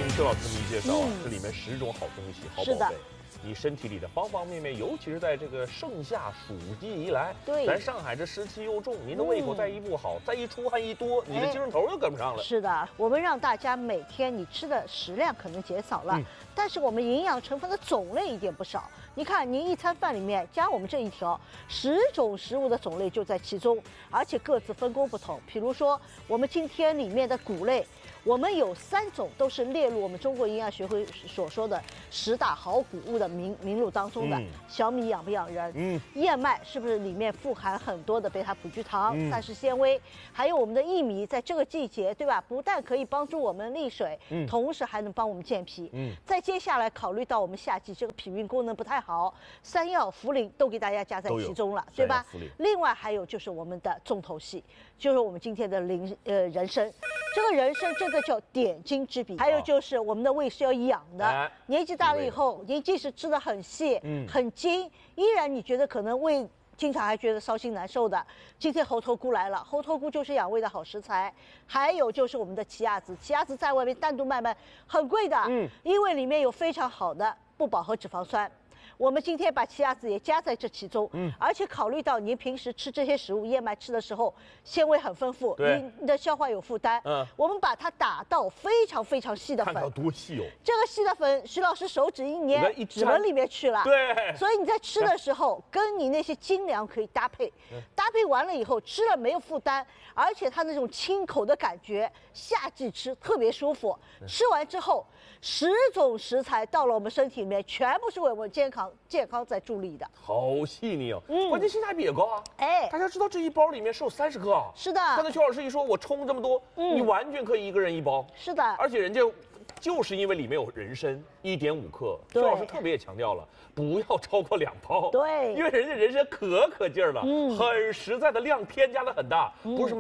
薛老师这么一介绍啊，这里面10种好东西、好宝贝。你身体里的方方面面，尤其是在这个盛夏暑季一来， 对， 咱上海这湿气又重，您的胃口再一不好，再一出汗一多，你的精神头又跟不上了。 是的，我们让大家每天你吃的食量可能减少了，但是我们营养成分的种类一点不少。你看，您一餐饭里面加我们这一条，10种食物的种类就在其中，而且各自分工不同。比如说，我们今天里面的谷类，我们有3种都是列入我们中国营养学会所说的10大好谷物的名录当中的。小米养不养人？燕麦是不是里面富含很多的贝塔葡聚糖、膳食纤维？还有我们的薏米，在这个季节，对吧？不但可以帮助我们利水，同时还能帮我们健脾。再接下来考虑到我们夏季这个脾运功能不太好，山药、茯苓都给大家加在其中了，对吧？另外还有就是我们的重头戏，就是我们今天的人参。这个人参真的叫点睛之笔。还有就是我们的胃是要养的，年纪大了以后，您即使吃得很细、很精，依然你觉得可能胃经常还觉得烧心难受的。今天猴头菇来了，猴头菇就是养胃的好食材。还有就是我们的奇亚籽，奇亚籽在外面单独卖很贵的，因为里面有非常好的不饱和脂肪酸。我们今天把奇亚籽也加在这其中，而且考虑到您平时吃这些食物，燕麦吃的时候纤维很丰富，你的消化有负担，我们把它打到非常非常细的粉， 看到多细哦！ 这个细的粉，徐老师手指一捏，指纹里面去了， 对， 所以你在吃的时候，跟你那些精粮可以搭配，搭配完了以后吃了没有负担，而且它那种清口的感觉，夏季吃特别舒服。吃完之后，10种食材到了我们身体里面，全部是为我们健康在助力的， 好细腻哦！关键性价比也高啊！大家知道这一包里面是有30克啊！ 是的， 刚才邱老师一说，我冲这么多，你完全可以1个人1包。 是的， 而且人家就是因为里面有人参1.5克，邱老师特别也强调了，不要超过2包。 对， 因为人家人参可劲儿了，很实在的量添加的很大，不是什么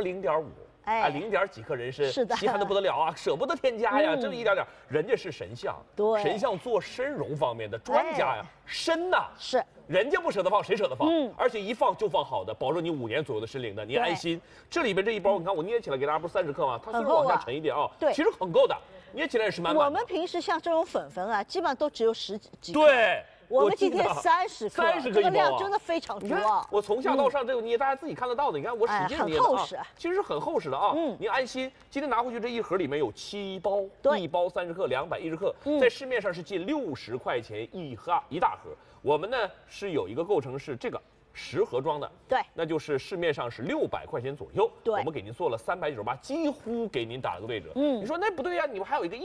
0.5。0点几克人参， 是的， 稀罕的不得了啊，舍不得添加呀，这一点点，人家是神象， 对， 神象做参茸方面的专家呀，参呐是， 人家不舍得放，谁舍得放？而且一放就放好的，保证你5年左右的参龄的，你安心。这里边这一包，你看我捏起来给大家不是30克吗？它虽然往下沉一点啊， 对， 其实很够的，捏起来也是满满的。 我们平时像这种粉啊，基本上都只有10几克。 对。 我们今天30克 ，30克这个量真的非常足啊！ 我从下到上这个捏，大家自己看得到的。你看我使劲捏的啊，其实是很厚实的啊。您安心，今天拿回去这一盒里面有7包，1包30克，210克，在市面上是近60块钱一大盒。我们呢是有一个构成是这个10盒装的， 对， 那就是市面上是600块钱左右。 对， 我们给您做了398，几乎给您打了个对折。你说那不对呀，你们还有一个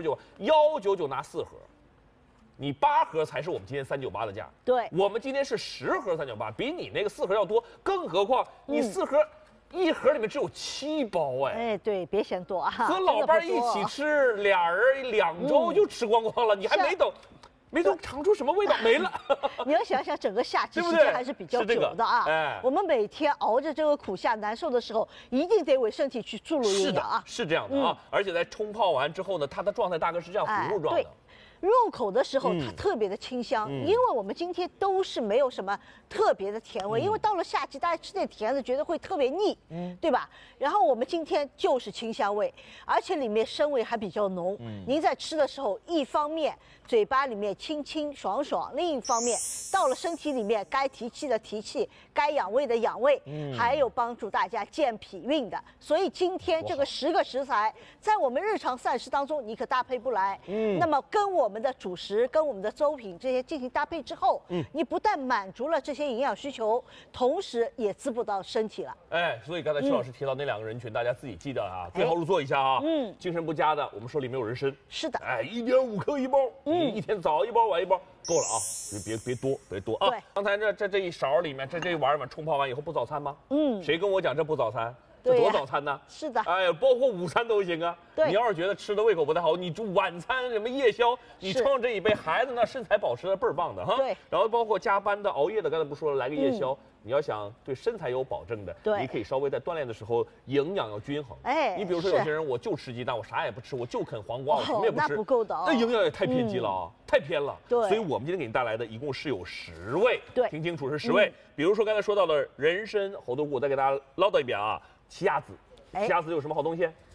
199，199拿4盒。你8盒才是我们今天398的价， 对， 我们今天是10盒398，比你那个4盒要多，更何况你4盒，1盒里面只有7包哎， 对，别嫌多啊， 和老伴一起吃，俩人2周就吃光了，你还没等尝出什么味道没了。 你要想想整个夏季时间还是比较久的啊，我们每天熬着这个苦夏难受的时候，一定得为身体去注入营养啊， 是这样的啊，而且在冲泡完之后呢，它的状态大概是这样糊糊状的。 入口的时候它特别的清香，因为我们今天都是没有什么特别的甜味，因为到了夏季大家吃点甜的觉得会特别腻，对吧？然后我们今天就是清香味，而且里面参味还比较浓。您在吃的时候，一方面嘴巴里面清清爽爽，另一方面到了身体里面该提气的提气，该养胃的养胃，还有帮助大家健脾运的。所以今天这个10个食材，在我们日常膳食当中你可搭配不来，那么跟我们的主食跟我们的粥品这些进行搭配之后，你不但满足了这些营养需求，同时也滋补到身体了。 所以刚才邱老师提到那2个人群，大家自己记得啊，对号入座一下啊。精神不佳的，我们说里面有人参， 是的 ，1.5克1包，一天早1包晚1包够了啊，别多啊。刚才这一勺里面这一碗冲泡完以后不早餐吗？谁跟我讲这不早餐？这多早餐呢？ 是的， 包括午餐都行啊。你要是觉得吃的胃口不太好，你就晚餐什么夜宵，你冲这一杯，孩子那身材保持的倍儿棒的哈。 对。然后包括加班的、熬夜的，刚才不说了，来个夜宵，你要想对身材有保证的，你可以稍微在锻炼的时候营养要均衡。你比如说有些人我就吃鸡蛋，我啥也不吃，我就啃黄瓜，我什么也不吃， 那不够的， 那营养也太偏激了啊，太偏了。 对。 所以我们今天给您带来的一共是有10味， 对， 听清楚是10味。比如说刚才说到的人参、猴头菇，我再给大家唠叨一遍啊，奇亚籽。奇亚籽有什么好东西？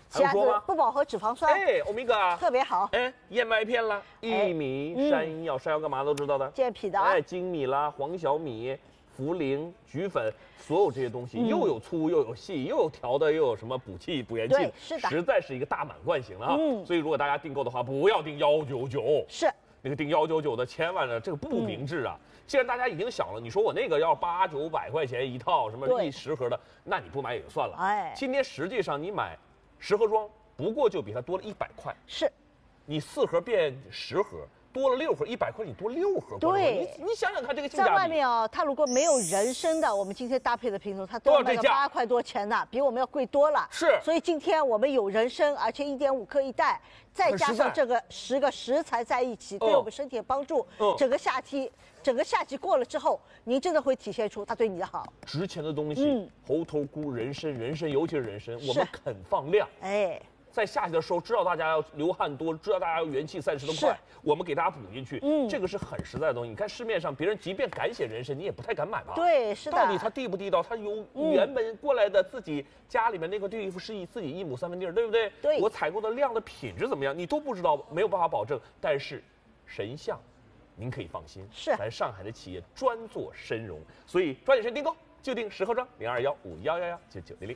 奇亚籽不饱和脂肪酸， 欧米伽特别好。 燕麦片啦，薏米、山药，山药干嘛都知道的， 健脾的。 精米啦，黄小米、茯苓、菊粉，所有这些东西又有粗又有细，又有调的，又有什么补气补元气， 对，是的， 实在是一个大满贯型的啊。所以如果大家订购的话，不要订199， 是那个订199的，千万呢这个不明智啊。既然大家已经想了，你说我那个要800、900块钱一套，什么10盒的，那你不买也就算了。今天实际上你买10盒装，不过就比它多了100块。 是， 你4盒变10盒，多了6盒，100块你多6盒。 对， 你想想看这个性价比。 在外面啊，它如果没有人参的，我们今天搭配的品种，它都要卖到8块多钱呢，比我们要贵多了。 是， 所以今天我们有人参，而且1.5克一袋，再加上这个10个食材在一起，对我们身体的帮助。整个夏季过了之后，您真的会体现出它对你的好。 值钱的东西，猴头菇、人参，尤其是人参，我们肯放量。在夏季的时候，知道大家要流汗多，知道大家要元气散失的快，我们给大家补进去。这个是很实在的东西。你看市面上别人即便敢写人参，你也不太敢买吧？ 对，是的。 到底它地不地道？它有原本过来的自己家里面那个地是自己1亩3分地，对不对？ 对。 我采购的量的品质怎么样，你都不知道，没有办法保证。但是神象，您可以放心， 是咱上海的企业专做参茸，所以抓紧时间订购，就订10盒装，0215111990。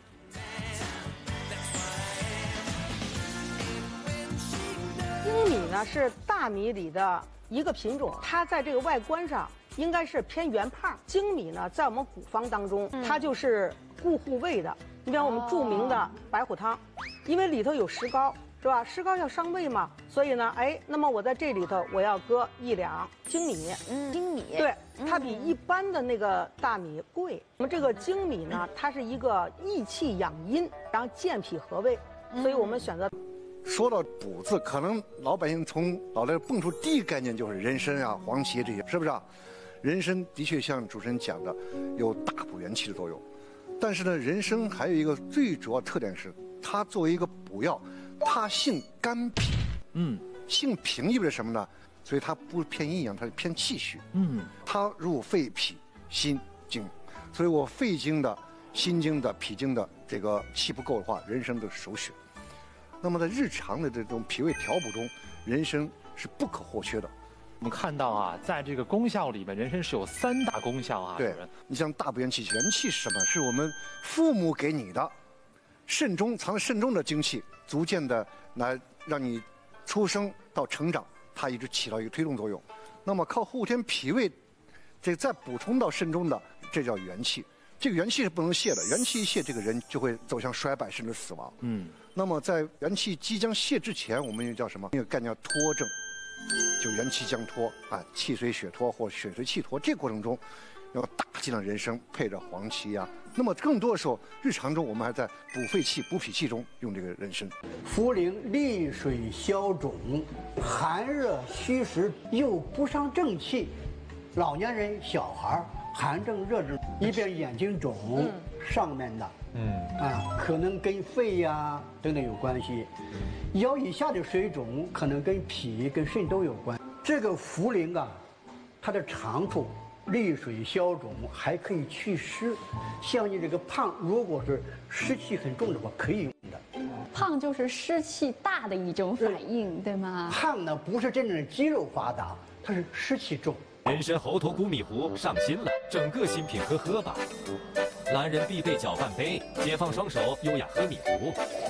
精米呢是大米里的一个品种，它在这个外观上应该是偏圆胖。精米呢，在我们古方当中，它就是固护胃的。你比方我们著名的白虎汤，因为里头有石膏，是吧？石膏要伤胃嘛，所以呢，那么我在这里头我要搁1两精米。 精米， 对，它比一般的那个大米贵。那么这个精米呢，它是一个益气养阴，然后健脾和胃，所以我们选择。 说到补字，可能老百姓从脑袋蹦出第一个概念就是人参啊、黄芪这些，是不是啊？人参的确像主持人讲的，有大补元气的作用。但是呢，人参还有一个最主要特点是，它作为一个补药，它性甘平。性平意味着什么呢？所以它不偏阴阳，它是偏气虚。它入肺、脾、心、经，所以我肺经的、心经的、脾经的这个气不够的话，人参的首选。那么在日常的这种脾胃调补中，人参是不可或缺的。 我们看到啊，在这个功效里面，人参是有3大功效啊。 对，你像大补元气，元气是什么？是我们父母给你的，肾中藏在肾中的精气，逐渐的来让你出生到成长，它一直起到一个推动作用。那么靠后天脾胃，这再补充到肾中的，这叫元气。这个元气是不能泄的，元气一泄，这个人就会走向衰败甚至死亡。那么在元气即将泄之前，我们又叫什么？那个概念叫脱症，就元气将脱啊，气随血脱或血随气脱。这个过程中，要大剂量人参配着黄芪呀。那么更多的时候，日常中我们还在补肺气、补脾气中用这个人参。 茯苓利水消肿，寒热虚实又不伤正气，老年人、小孩寒症、热症，一边眼睛肿，上面的。可能跟肺呀等等有关系，腰以下的水肿可能跟脾、跟肾都有关。这个茯苓啊，它的长处利水消肿，还可以祛湿。像你这个胖，如果是湿气很重的话，可以用的。 胖就是湿气大的一种反应，对吗？ 胖呢不是真正的肌肉发达，它是湿气重。 人参猴头菇米糊上新了，整个新品喝吧。男人必备搅拌杯，解放双手，优雅喝米糊。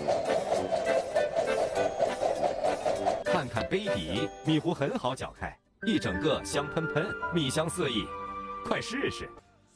看看杯底，米糊很好搅开，一整个香喷喷，米香四溢，快试试。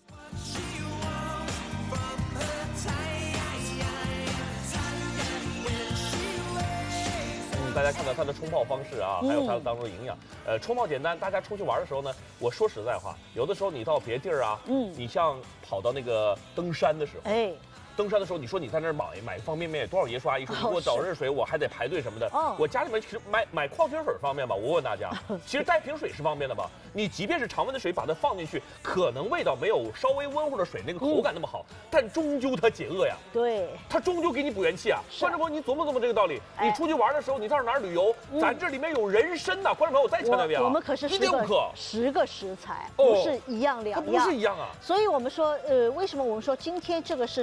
大家看到它的冲泡方式啊，还有它当中的营养。冲泡简单，大家出去玩的时候呢，我说实在话，有的时候你到别地儿啊，你像跑到那个登山的时候，登山的时候，你说你在那儿买方便面，多少爷叔阿姨说你给我找热水，我还得排队什么的。我家里面其实买矿泉水方便吧？我问大家，其实带瓶水是方便的吧？你即便是常温的水，把它放进去，可能味道没有稍微温乎的水那个口感那么好，但终究它解饿呀。 对， 它终究给你补元气啊。观众朋友，你琢磨琢磨这个道理。你出去玩的时候，你到哪儿旅游，咱这里面有人参呐。观众朋友，我再强调一遍啊， 我们可是10个食材，不是一样两样。 它不是一样啊。 所以我们说，为什么我们说今天这个是神象？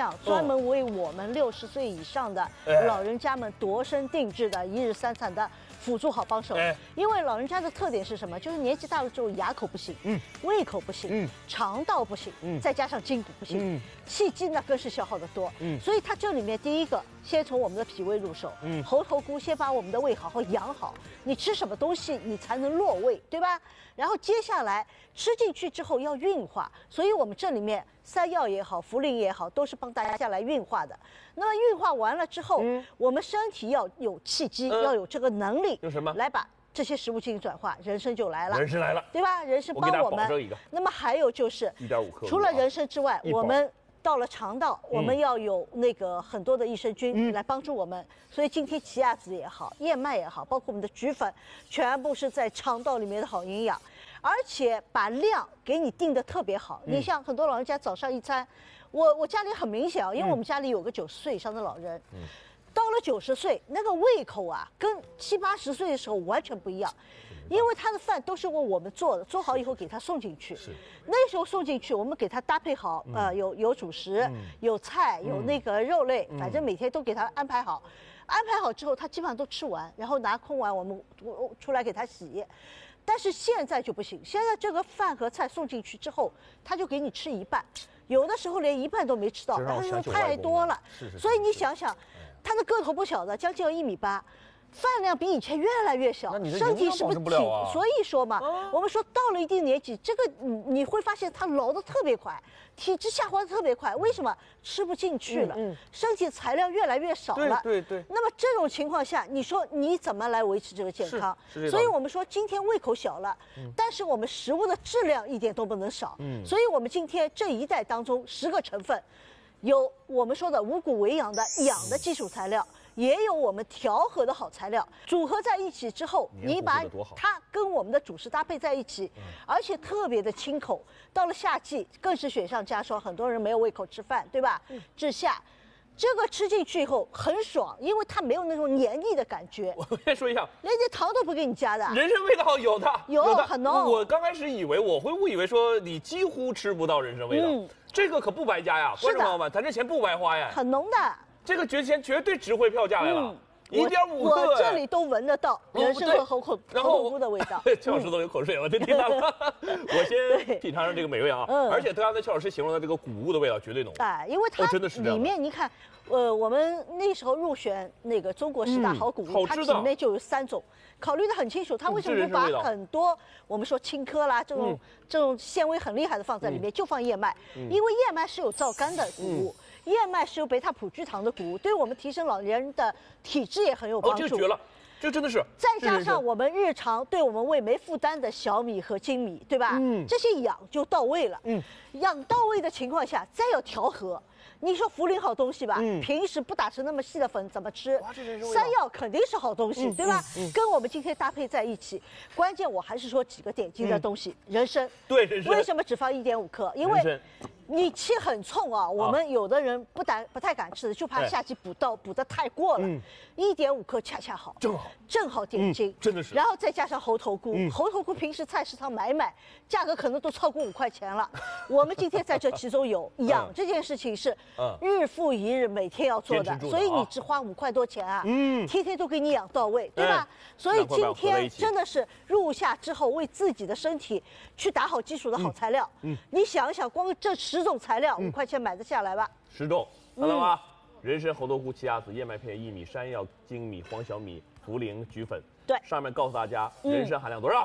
项，专门为我们60岁以上的老人家们度身定制的1日3餐的辅助好帮手。因为老人家的特点是什么？就是年纪大了之后牙口不行，胃口不行，肠道不行，再加上筋骨不行，气机呢更是消耗得多。所以它这里面第一个，先从我们的脾胃入手，猴头菇先把我们的胃好好养好，你吃什么东西你才能落胃，对吧？然后接下来吃进去之后要运化，所以我们这里面山药也好，茯苓也好，都是帮大家来运化的。那么运化完了之后，我们身体要有气机，要有这个能力， 用什么来把这些食物进行转化，人参就来了。 人参来了， 对吧？人参帮我们。那么还有就是 1.5克， 除了人参之外，我们到了肠道，我们要有那个很多的益生菌来帮助我们。所以今天奇亚籽也好，燕麦也好，包括我们的菊粉，全部是在肠道里面的好营养，而且把量给你定得特别好。你像很多老人家早上一餐，我家里很明显啊，因为我们家里有个90岁以上的老人，到了90岁，那个胃口啊，跟70、80岁的时候完全不一样。因为他的饭都是为我们做的，做好以后给他送进去。那时候送进去，我们给他搭配好，有主食，有菜，有那个肉类，反正每天都给他安排好。安排好之后，他基本上都吃完，然后拿空碗我们出来给他洗。但是现在就不行，现在这个饭和菜送进去之后，他就给你吃一半，有的时候连一半都没吃到，但是太多了。所以你想想，他的个头不小的，将近要1.8米。饭量比以前越来越小，身体是不是挺？所以说嘛，我们说到了一定年纪，这个你会发现他老得特别快，体质下滑的特别快。为什么？吃不进去了，身体材料越来越少了。 对。 那么这种情况下，你说你怎么来维持这个健康？所以我们说今天胃口小了，但是我们食物的质量一点都不能少。所以我们今天这一袋当中10个成分，有我们说的五谷为养的养的基础材料。也有我们调和的好材料，组合在一起之后，你把它跟我们的主食搭配在一起，而且特别的清口。到了夏季更是雪上加霜，很多人没有胃口吃饭，对吧？治夏，这个吃进去以后很爽，因为它没有那种黏腻的感觉。 我先说一下， 连点糖都不给你加的。 人参味道有的， 很浓。 我刚开始我会误以为说你几乎吃不到人参味道，这个可不白加呀，观众朋友们，咱这钱不白花呀， 很浓的。这个钱绝对值回票价来了，1.5克， 我这里都闻得到人参和猴头菇的味道。 邱老师都流口水了，我听到了。我先品尝上这个美味啊，而且刚才邱老师形容的这个谷物的味道绝对浓。 因为它里面你看，我们那时候入选那个中国10大好谷物，它里面就有3种，考虑得很清楚。它为什么不把很多我们说青稞啦这种纤维很厉害的放在里面，就放燕麦？因为燕麦是有皂苷的谷物。燕麦是有贝塔葡聚糖的谷物，对我们提升老年人的体质也很有帮助。 这个绝了，这真的是。 再加上我们日常对我们胃没负担的小米和精米，对吧？这些养就到位了。养到位的情况下，再要调和。你说茯苓好东西吧，平时不打成那么细的粉怎么吃？山药肯定是好东西，对吧？跟我们今天搭配在一起，关键我还是说几个点睛的东西。人参， 对人参， 为什么只放1.5克？因为你气很冲啊，我们有的人不太敢吃的，就怕夏季补得太过了。1.5克恰恰好，正好点睛， 真的是。 然后再加上猴头菇，猴头菇平时菜市场买，价格可能都超过5块钱了。我们今天在这其中有养这件事情是日复一日，每天要做的，所以你只花5块多钱啊，天天都给你养到位，对吧？所以今天真的是入夏之后，为自己的身体去打好基础的好材料。你想一想，光这10种材料，5块钱买得下来吧 ？10种，看到吗？人参、猴头菇、奇亚籽、燕麦片、薏米、山药、精米、黄小米、茯苓、菊粉。 对， 上面告诉大家，人参含量多少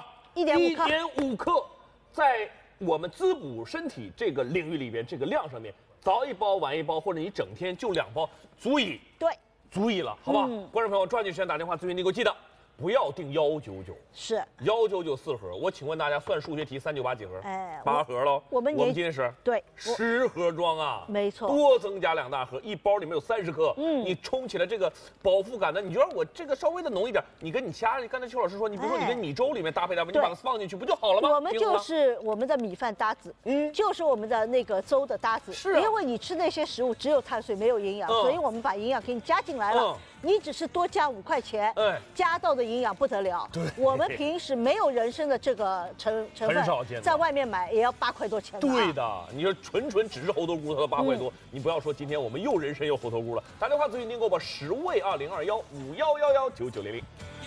？1.5克。 在我们滋补身体这个领域里边，这个量上面，早1包晚1包，或者你整天就2包，足以。 对， 足以了，好吧？观众朋友，抓紧时间打电话咨询，你给我记得。不要定199， 是 199 4盒。我请问大家，算数学题398几盒？8盒喽。我们今天是对 10盒装啊， 没错， 多增加2大盒，一包里面有30克。你冲起来这个饱腹感呢，你就让我这个稍微的浓一点。你跟你家人，刚才邱老师说，你比如说你跟米粥里面搭配，你把它放进去不就好了吗？ 我们就是我们的米饭搭子，就是我们的那个粥的搭子。 是， 因为你吃那些食物只有碳水没有营养，所以我们把营养给你加进来了。 你只是多加5块钱，加到的营养不得了。 对， 我们平时没有人参的这个成分，在外面买也要8块多钱。 对的，你说纯只是猴头菇，它都8块多，你不要说今天我们又人参又猴头菇了。打电话咨询订购吧，10位202151119900。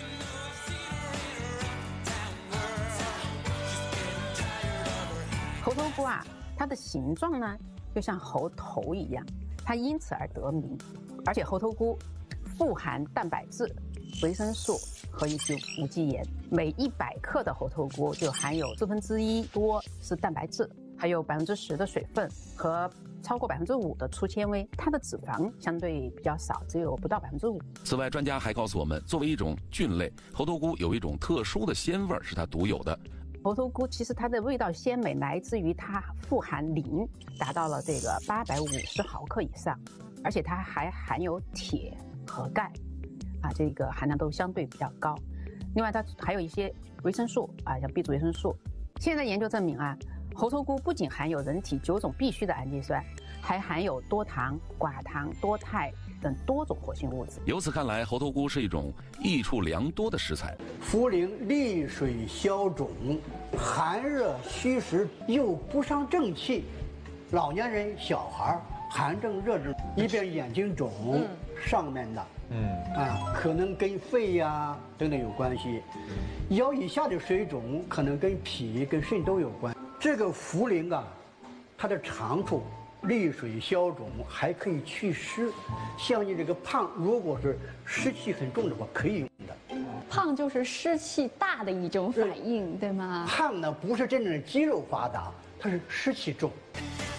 猴头菇啊，它的形状呢就像猴头一样，它因此而得名。而且猴头菇富含蛋白质、维生素和一些无机盐，每100克的猴头菇就含有1/4多是蛋白质，还有10%的水分和超过5%的粗纤维，它的脂肪相对比较少，只有不到5%。 此外，专家还告诉我们，作为一种菌类，猴头菇有一种特殊的鲜味是它独有的。 猴头菇其实它的味道鲜美来自于它富含磷，达到了这个850毫克以上，而且它还含有铁和钙，这个含量都相对比较高。另外，它还有一些维生素像 B 族维生素。现在研究证明猴头菇不仅含有人体9种必需的氨基酸，还含有多糖、寡糖、多肽等多种活性物质。 由此看来，猴头菇是一种益处良多的食材。 茯苓利水消肿，寒热虚实又不伤正气，老年人、小孩寒症、热症，一边眼睛肿，上面的，可能跟肺呀等等有关系；腰以下的水肿可能跟脾、跟肾都有关。这个茯苓它的长处利水消肿，还可以祛湿。像你这个胖，如果是湿气很重的话，可以用的。 胖就是湿气大的一种反应，对吗？ 胖呢不是真正的肌肉发达，它是湿气重。